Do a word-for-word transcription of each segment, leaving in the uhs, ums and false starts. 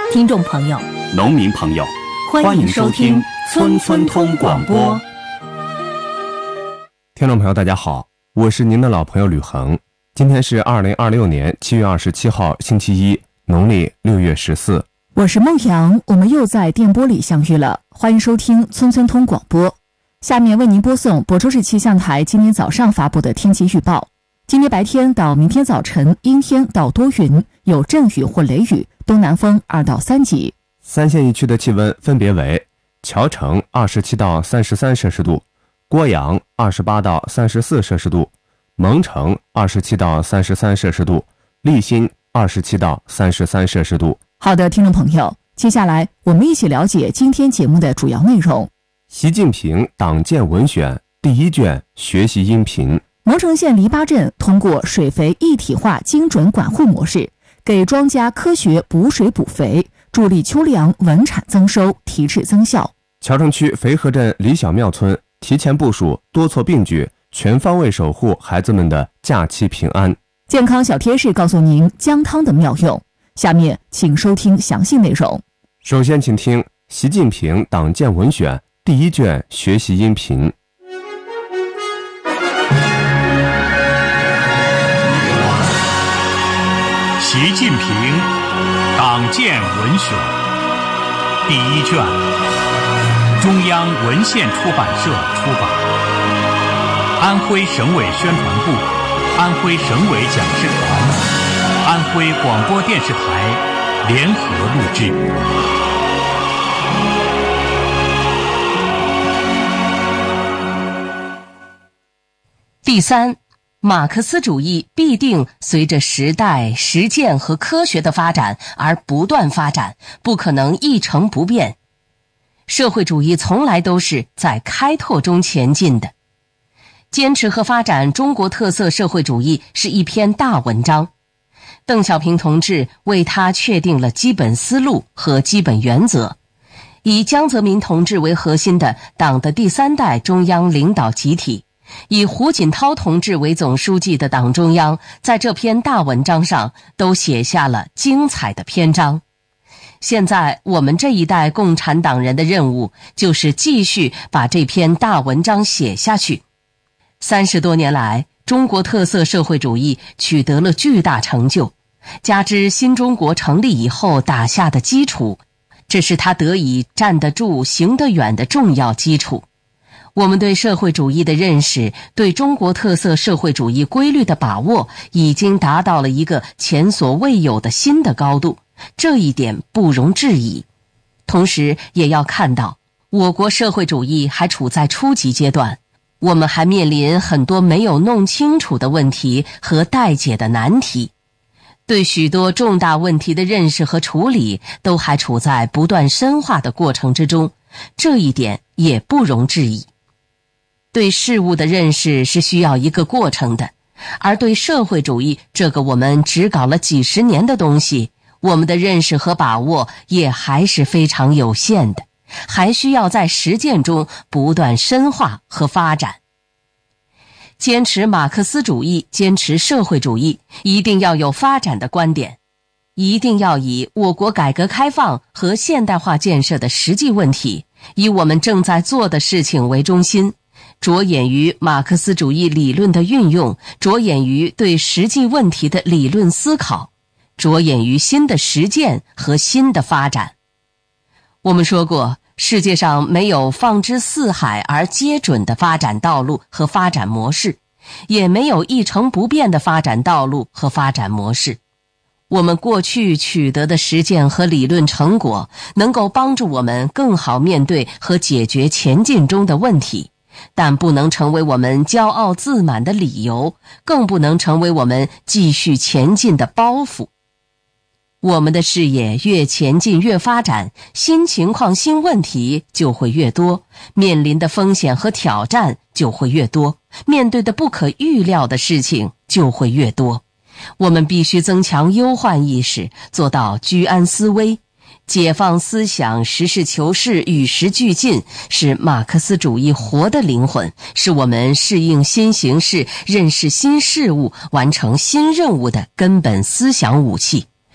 听众朋友、 农民朋友， 欢迎收听村村通广播。 听众朋友大家好，我是您的老朋友吕恒。今天是二零二六年七月二十七号星期一，农历六月十四。 我是孟阳，我们又在电波里相遇了，欢迎收听村村通广播。下面为您播送亳州市气象台今天早上发布的天气预报。今天白天到明天早晨阴天到多云，有阵雨或雷雨，东南风二到三级。 三县一区的气温分别为：谯城二十七到三十三摄氏度，郭阳二十八到三十四摄氏度，蒙城二十七到三十三摄氏度，利辛二十七到三十三摄氏度。 好的，听众朋友，接下来我们一起了解今天节目的主要内容。 习近平党建文选第一卷学习音频。 蒙城县篱笆镇通过水肥一体化精准管护模式，给庄稼科学补水补肥，助力秋粮稳产增收，提质增效。 谯城区肥河镇李小庙村提前部署多措并举，全方位守护孩子们的假期平安。 健康小贴士告诉您姜汤的妙用，下面请收听详细内容。 首先请听习近平党建文选第一卷学习音频。 习近平党建文选第一卷，中央文献出版社出版，安徽省委宣传部、安徽省委讲师团、安徽广播电视台联合录制。 第三，马克思主义必定随着时代、实践和科学的发展而不断发展，不可能一成不变。社会主义从来都是在开拓中前进的。坚持和发展中国特色社会主义是一篇大文章。邓小平同志为他确定了基本思路和基本原则。以江泽民同志为核心的党的第三代中央领导集体，以胡锦涛同志为总书记的党中央，在这篇大文章上都写下了精彩的篇章。现在我们这一代共产党人的任务，就是继续把这篇大文章写下去。三十多年来，中国特色社会主义取得了巨大成就，加之新中国成立以后打下的基础，这是它得以站得住、行得远的重要基础。我们对社会主义的认识，对中国特色社会主义规律的把握，已经达到了一个前所未有的新的高度，这一点不容置疑。同时也要看到，我国社会主义还处在初级阶段，我们还面临很多没有弄清楚的问题和待解的难题，对许多重大问题的认识和处理，都还处在不断深化的过程之中，这一点也不容置疑。对事物的认识是需要一个过程的，而对社会主义这个我们只搞了几十年的东西，我们的认识和把握也还是非常有限的，还需要在实践中不断深化和发展。坚持马克思主义，坚持社会主义，一定要有发展的观点，一定要以我国改革开放和现代化建设的实际问题，以我们正在做的事情为中心，着眼于马克思主义理论的运用，着眼于对实际问题的理论思考，着眼于新的实践和新的发展。我们说过，世界上没有放之四海而皆准的发展道路和发展模式，也没有一成不变的发展道路和发展模式。我们过去取得的实践和理论成果，能够帮助我们更好面对和解决前进中的问题，但不能成为我们骄傲自满的理由，更不能成为我们继续前进的包袱。我们的视野越前进越发展，新情况新问题就会越多，面临的风险和挑战就会越多，面对的不可预料的事情就会越多。我们必须增强忧患意识，做到居安思危，解放思想，实事求是，与时俱进，是马克思主义活的灵魂，是我们适应新形势、认识新事物、完成新任务的根本思想武器。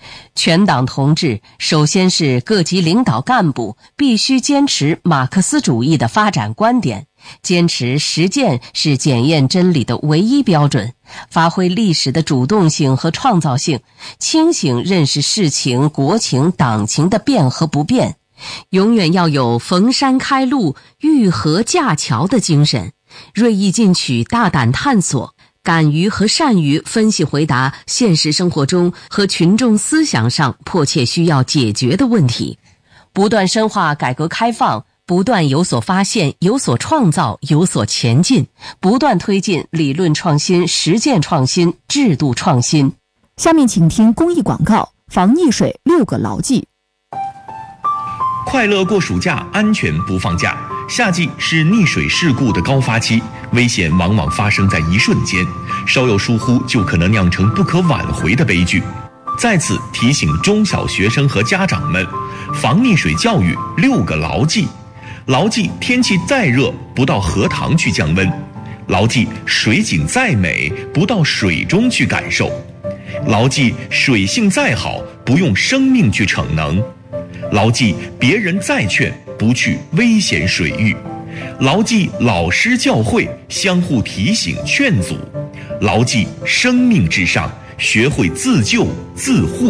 全党同志，首先是各级领导干部，必须坚持马克思主义的发展观点，坚持实践是检验真理的唯一标准，发挥历史的主动性和创造性，清醒认识世情、国情、党情的变和不变，永远要有逢山开路、遇河架桥的精神，锐意进取，大胆探索，敢于和善于分析回答现实生活中和群众思想上迫切需要解决的问题，不断深化改革开放，不断有所发现，有所创造，有所前进，不断推进理论创新、实践创新、制度创新。 下面请听公益广告：防溺水六个牢记。 快乐过暑假，安全不放假。夏季是溺水事故的高发期，危险往往发生在一瞬间，稍有疏忽就可能酿成不可挽回的悲剧。在此提醒中小学生和家长们，防溺水教育六个牢记。牢记天气再热，不到河塘去降温；牢记水景再美，不到水中去感受；牢记水性再好，不用生命去逞能；牢记别人再劝，不去危险水域；牢记老师教诲，相互提醒劝阻；牢记生命至上，学会自救自护。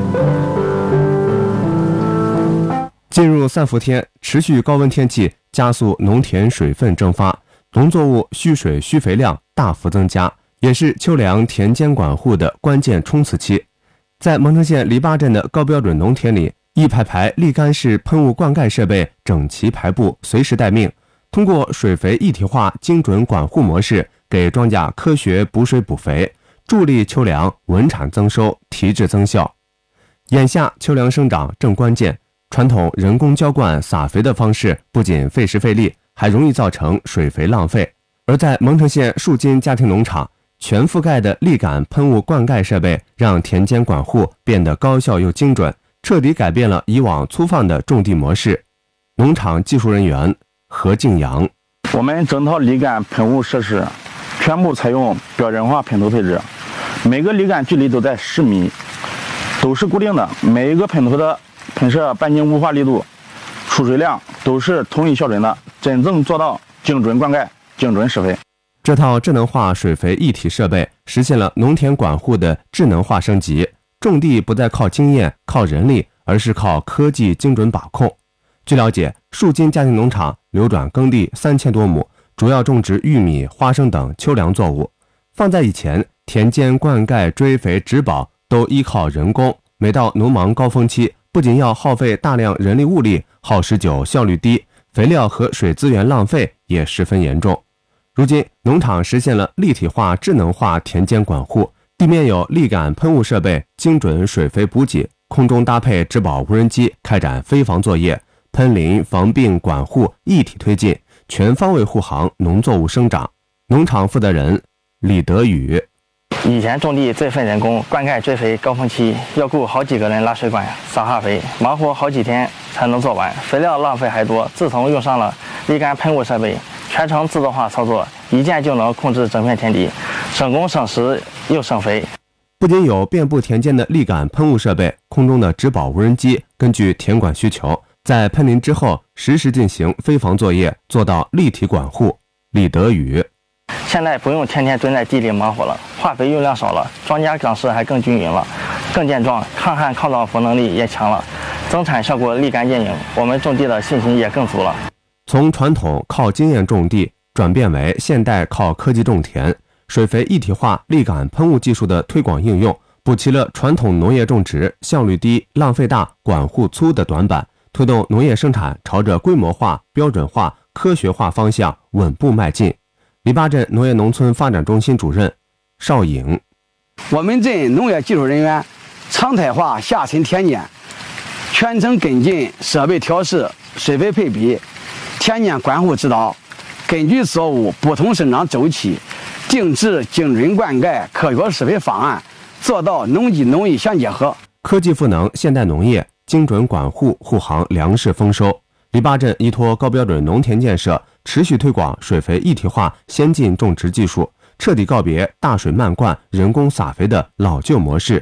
进入三伏天，持续高温天气加速农田水分蒸发，农作物需水需肥量大幅增加，也是秋粮田间管护的关键冲刺期。在蒙城县篱笆镇的高标准农田里，一排排沥干式喷雾灌溉设备整齐排布，随时待命，通过水肥一体化精准管护模式，给庄稼科学补水补肥，助力秋粮稳产增收，提质增效。眼下秋粮生长正关键，传统人工浇灌撒肥的方式不仅费时费力，还容易造成水肥浪费。而在蒙城县树金家庭农场，全覆盖的秝秆喷雾灌溉设备让田间管护变得高效又精准，彻底改变了以往粗放的种地模式。农场技术人员何敬阳： 我们整套秝秆喷雾设施全部采用标准化喷头配置，每个秝秆距离都在十米，都是固定的，每一个喷头的喷射半径雾化力度、出水量都是统一标准的，真正做到精准灌溉、精准施肥。 这套智能化水肥一体设备实现了农田管护的智能化升级，种地不再靠经验、靠人力，而是靠科技精准把控。据了解，树金家庭农场流转耕地三千多亩，主要种植玉米、花生等秋粮作物。放在以前，田间灌溉、追肥、植保都依靠人工，每到农忙高峰期，不仅要耗费大量人力物力，耗时久，效率低，肥料和水资源浪费也十分严重。如今，农场实现了立体化、智能化田间管护，地面有秝秆喷雾设备，精准水肥补给，空中搭配植保无人机开展飞防作业，喷淋、防病、管护一体推进，全方位护航农作物生长。农场负责人李德宇： 以前种地这份人工灌溉追肥高峰期要雇好几个人拉水管撒化肥，忙活好几天才能做完，肥料浪费还多。自从用上了秝秆喷雾设备，全程自动化操作，一键就能控制整片田地，省工省时又省肥。 不仅有遍布田间的秝秆喷雾设备，空中的植保无人机根据田管需求，在喷淋之后实时进行飞防作业，做到立体管护。李德宇： 现在不用天天蹲在地里忙活了，化肥用量少了，庄稼长势还更均匀了，更健壮，抗旱抗造伏能力也强了，增产效果立竿见影，我们种地的信心也更足了。 从传统靠经验种地转变为现代靠科技种田，水肥一体化、秝秆喷雾技术的推广应用，补齐了传统农业种植效率低、浪费大、管护粗的短板，推动农业生产朝着规模化、标准化、科学化方向稳步迈进。篱笆镇农业农村发展中心主任邵颖： 我们镇农业技术人员常态化下沉田间，全程跟进设备调试、水肥配比、田间管护指导，根据作物不同生长周期，定制精准灌溉、科学施肥方案，做到农技农艺相结合。 科技赋能现代农业，精准管护护航粮食丰收。篱笆镇依托高标准农田建设，持续推广水肥一体化先进种植技术，彻底告别大水漫灌、人工撒肥的老旧模式。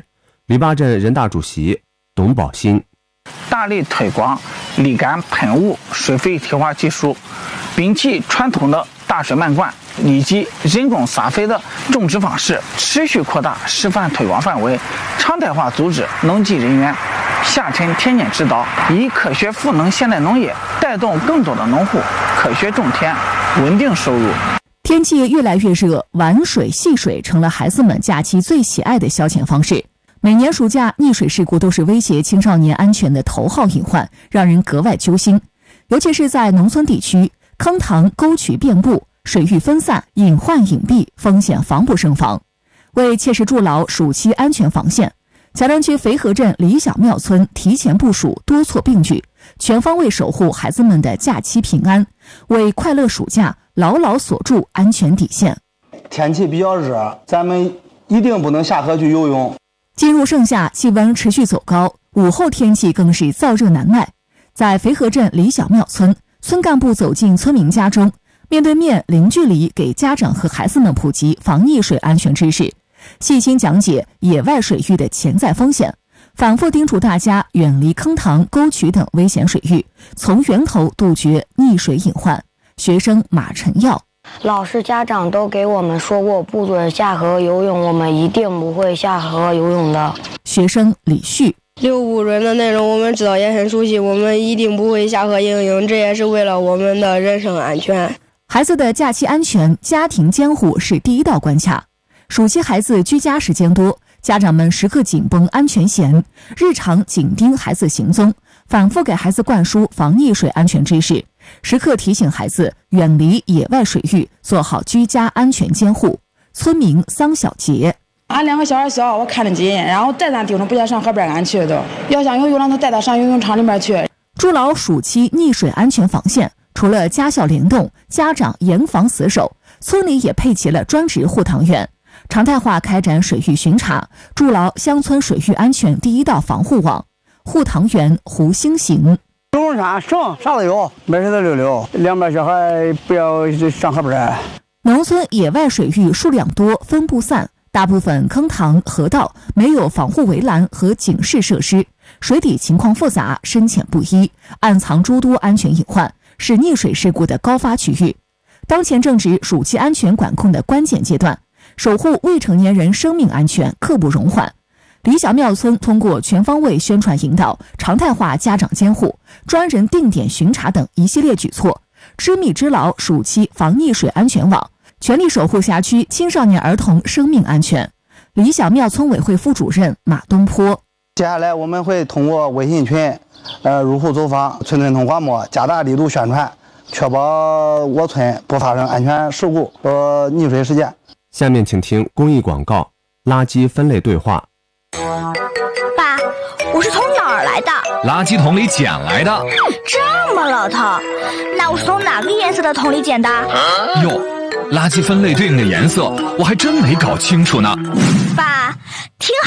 篱笆镇人大主席董宝新， 大力推广沥干喷雾水肥调化技术，摒弃传统的大水漫灌以及人工撒肥的种植方式，持续扩大示范推广范围，常态化组织农技人员下沉田间指导，以科学赋能现代农业，带动更多的农户科学种田，稳定收入。 天气越来越热，玩水戏水成了孩子们假期最喜爱的消遣方式。每年暑假，溺水事故都是威胁青少年安全的头号隐患，让人格外揪心。尤其是在农村地区，坑塘沟渠遍布，水域分散，隐患隐蔽，风险防不胜防。为切实筑牢暑期安全防线，贾庄区肥河镇李小庙村提前部署，多措并举，全方位守护孩子们的假期平安，为快乐暑假牢牢锁住安全底线。 天气比较热，咱们一定不能下河去游泳。 进入盛夏，气温持续走高，午后天气更是燥热难耐。在肥河镇李小庙村，村干部走进村民家中，面对面零距离给家长和孩子们普及防溺水安全知识，细心讲解野外水域的潜在风险，反复叮嘱大家远离坑塘沟渠等危险水域，从源头杜绝溺水隐患。学生马晨耀， 老师家长都给我们说过不准下河游泳，我们一定不会下河游泳的。 学生李旭， 六不准的内容我们知道也很熟悉，我们一定不会下河游泳，这也是为了我们的人身安全。 孩子的假期安全，家庭监护是第一道关卡。暑期孩子居家时间多，家长们时刻紧绷安全弦，日常紧盯孩子行踪，反复给孩子灌输防溺水安全知识，时刻提醒孩子远离野外水域，做好居家安全监护。村民桑小杰， 俺两个小孩小，我看得紧，然后再咱盯着不想上河边俺去的，要想游泳让他带他上游泳场里面去。 筑牢暑期溺水安全防线，除了家校联动，家长严防死守，村里也配齐了专职护塘员，常态化开展水域巡查，筑牢乡村水域安全第一道防护网。护塘员胡兴行， 游泳山上啥都有，没事的溜溜，两边小孩不要上河边。 农村野外水域数量多，分布散，大部分坑塘河道没有防护围栏和警示设施，水底情况复杂，深浅不一，暗藏诸多安全隐患，是溺水事故的高发区域。当前正值暑期安全管控的关键阶段，守护未成年人生命安全刻不容缓。李小庙村通过全方位宣传引导、常态化家长监护、专人定点巡查等一系列举措，织密织牢暑期防溺水安全网，全力守护辖区青少年儿童生命安全。李小庙村委会副主任马东坡， 接下来我们会通过微信群、呃入户走访、村村通广播，加大力度宣传，确保我村不发生安全事故和溺水事件。 下面请听公益广告：垃圾分类对话。 爸，我是从哪儿来的？ 垃圾桶里捡来的。 这么老套，那我是从哪个颜色的桶里捡的？ 哟，垃圾分类对应的颜色我还真没搞清楚呢。 爸，听